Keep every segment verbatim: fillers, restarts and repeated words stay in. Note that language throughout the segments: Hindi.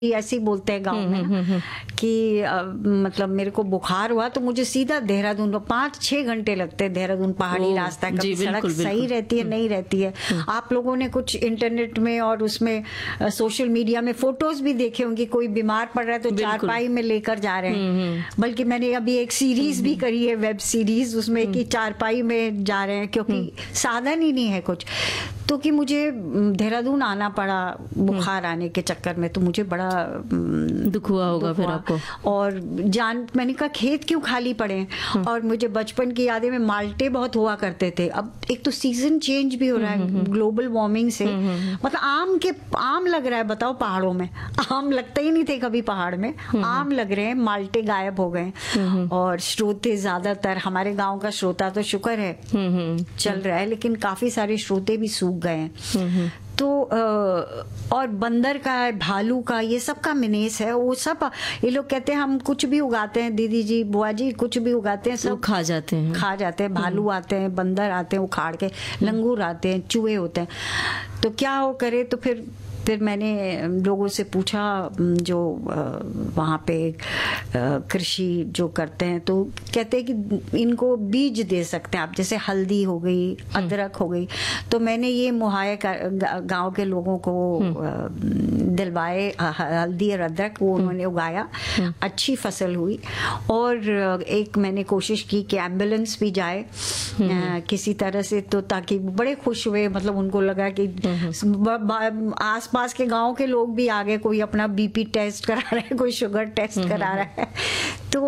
ऐसे ही बोलते हैं गाँव में ना कि अ, मतलब मेरे को बुखार हुआ तो मुझे सीधा देहरादून, पाँच छह घंटे लगते हैं। देहरादून पहाड़ी रास्ता है, कभी सड़क सही रहती है नहीं रहती है। आप लोगों ने कुछ इंटरनेट में और उसमें सोशल मीडिया में फोटोज भी देखे होंगे, कोई बीमार पड़ रहा है तो चारपाई में लेकर जा रहे हैं। बल्कि मैंने अभी एक सीरीज भी करी है, वेब सीरीज, उसमें कि चारपाई में जा रहे हैं क्योंकि साधन ही नहीं है कुछ। तो कि मुझे देहरादून आना पड़ा बुखार आने के चक्कर में, तो मुझे बड़ा दुख हुआ होगा फिर आपको। और जान मैंने कहा खेत क्यों खाली पड़े हैं। और मुझे बचपन की यादें में माल्टे बहुत हुआ करते थे। अब एक तो सीजन चेंज भी हो रहा है ग्लोबल वार्मिंग से, मतलब आम के आम लग रहा है, बताओ पहाड़ों में आम लगता ही नहीं थे कभी पहाड़ में, आम लग रहे हैं, माल्टे गायब हो गए। और श्रोते ज्यादातर हमारे गाँव का श्रोता तो शुक्र है चल रहा है, लेकिन काफी सारे श्रोते भी सूख गए हैं। तो और बंदर का, भालू का, ये सब का मिनेस है। वो सब ये लोग कहते हैं हम कुछ भी उगाते हैं, दीदी जी बुआ जी कुछ भी उगाते हैं सब खा जाते हैं खा जाते हैं। भालू आते हैं, बंदर आते हैं उखाड़ के, लंगूर आते हैं, चूहे होते हैं। तो क्या हो करे। तो फिर फिर मैंने लोगों से पूछा जो वहाँ पे कृषि जो करते हैं, तो कहते हैं कि इनको बीज दे सकते हैं आप, जैसे हल्दी हो गई, अदरक हो गई। तो मैंने ये मुहैया गांव के लोगों को दिलवाए हल्दी और अदरक, वो उन्होंने उगाया, अच्छी फसल हुई। और एक मैंने कोशिश की कि एम्बुलेंस भी जाए किसी तरह से, तो ताकि बड़े खुश हुए। मतलब उनको लगा कि आस पास के गांव के लोग भी आगे, कोई अपना बीपी टेस्ट करा रहा है, कोई शुगर टेस्ट करा रहा है। तो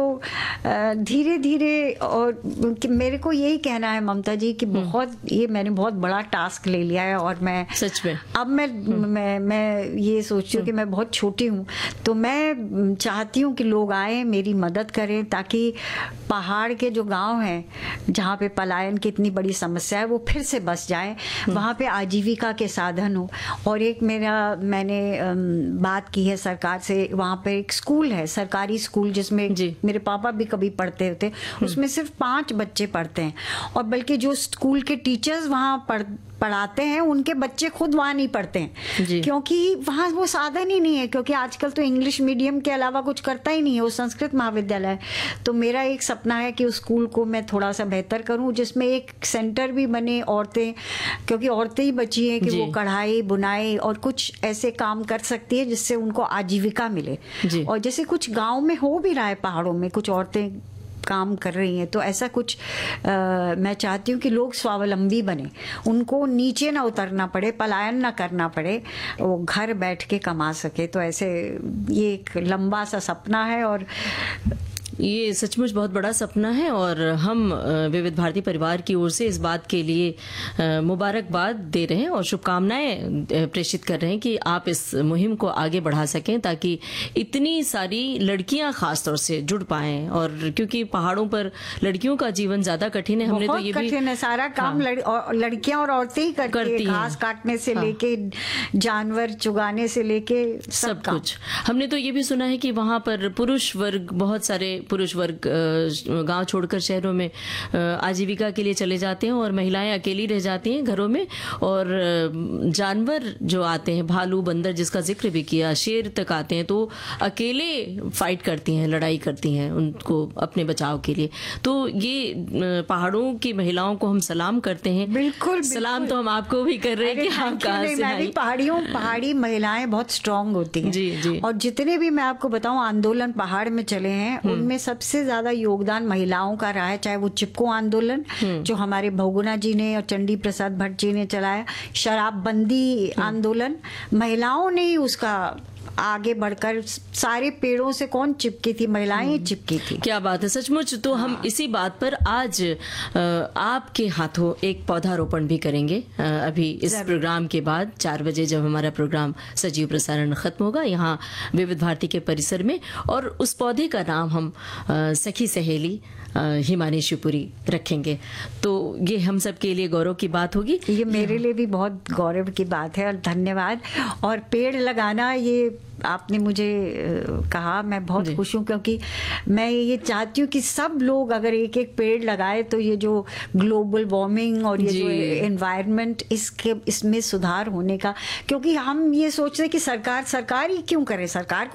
धीरे धीरे, और मेरे को यही कहना है ममता जी कि बहुत ये मैंने बहुत बड़ा टास्क ले लिया है। और मैं सच में अब मैं मैं मैं ये सोचती हूँ कि मैं बहुत छोटी हूँ, तो मैं चाहती हूँ कि लोग आए मेरी मदद करें, ताकि पहाड़ के जो गांव हैं जहाँ पे पलायन की इतनी बड़ी समस्या है वो फिर से बस जाए, वहाँ पे आजीविका के साधन हो। और एक मेरा मैंने बात की है सरकार से, वहाँ पे एक स्कूल है, सरकारी स्कूल, जिसमें मेरे पापा भी कभी पढ़ते होते, उसमें सिर्फ पांच बच्चे पढ़ते हैं। और बल्कि जो स्कूल के टीचर्स वहाँ पढ़ पढ़ाते हैं उनके बच्चे खुद वहाँ नहीं पढ़ते हैं, क्योंकि वहाँ वो साधन ही नहीं है। क्योंकि आजकल तो इंग्लिश मीडियम के अलावा कुछ करता ही नहीं है, वो संस्कृत महाविद्यालय है। तो मेरा एक सपना है कि उस स्कूल को मैं थोड़ा सा बेहतर करूँ, जिसमें एक सेंटर भी बने, औरतें, क्योंकि औरतें ही बची हैं कि वो कढ़ाई बुनाई और कुछ ऐसे काम कर सकती है जिससे उनको आजीविका मिले। और जैसे कुछ गाँव में हो भी रहा है, पहाड़ों में कुछ औरतें काम कर रही हैं, तो ऐसा कुछ आ, मैं चाहती हूँ कि लोग स्वावलंबी बने, उनको नीचे ना उतरना पड़े, पलायन ना करना पड़े, वो घर बैठ के कमा सके। तो ऐसे ये एक लंबा सा सपना है, और ये सचमुच बहुत बड़ा सपना है। और हम विविध भारती परिवार की ओर से इस बात के लिए मुबारकबाद दे रहे हैं और शुभकामनाएं प्रेषित कर रहे हैं कि आप इस मुहिम को आगे बढ़ा सकें, ताकि इतनी सारी लड़कियां खास तौर से जुड़ पाएं। और क्योंकि पहाड़ों पर लड़कियों का जीवन ज्यादा कठिन है, हमने तो ये भी कठिन है, सारा काम हाँ, लड़, और लड़कियां और औरतें ही करती, करती हैं, घास काटने से हाँ, लेके जानवर चुगाने से लेके सब, सब कुछ। हमने तो ये भी सुना है कि वहां पर पुरुष वर्ग, बहुत सारे पुरुष वर्ग गांव छोड़कर शहरों में आजीविका के लिए चले जाते हैं, और महिलाएं अकेली रह जाती हैं घरों में। और जानवर जो आते हैं, भालू, बंदर जिसका जिक्र भी किया, शेर तक आते हैं, तो अकेले फाइट करती हैं, लड़ाई करती हैं उनको अपने बचाव के लिए। तो ये पहाड़ों की महिलाओं को हम सलाम करते हैं। बिल्कुल, सलाम बिल्कुल। तो हम आपको भी कर रहे हैं कि आप कहाँ से आई। पहाड़ियों पहाड़ी महिलाएं बहुत स्ट्रांग होती हैं। जी जी। और जितने भी मैं आपको बताऊं आंदोलन पहाड़ में चले हैं, उनमें सबसे ज्यादा योगदान महिलाओं का रहा है। चाहे वो चिपको आंदोलन जो हमारे बहुगुणा जी ने और चंडी प्रसाद भट्ट जी ने चलाया, शराबबंदी आंदोलन, महिलाओं ने ही उसका आगे बढ़कर, सारे पेड़ों से कौन चिपकी थी, महिलाएं चिपकी थी। क्या बात है, सचमुच। तो हाँ। हम इसी बात पर आज आपके हाथों एक पौधारोपण भी करेंगे अभी इस प्रोग्राम के बाद, चार बजे जब हमारा प्रोग्राम सजीव प्रसारण खत्म होगा यहाँ विविध भारती के परिसर में। और उस पौधे का नाम हम सखी सहेली हिमानी शिवपुरी रखेंगे। तो ये हम सब के लिए गौरव की बात होगी। ये मेरे लिए भी बहुत गौरव की बात है, और धन्यवाद। और पेड़ लगाना ये आपने मुझे अ, कहा, मैं बहुत जी। खुश हूँ, क्योंकि मैं ये चाहती हूँ कि सब लोग अगर एक एक पेड़ लगाए तो ये जो ग्लोबल वार्मिंग और ये जी। जो एनवायरनमेंट, इसके इसमें सुधार होने का, क्योंकि हम ये सोच रहे हैं कि सरकार सरकार ही क्यों करे, सरकार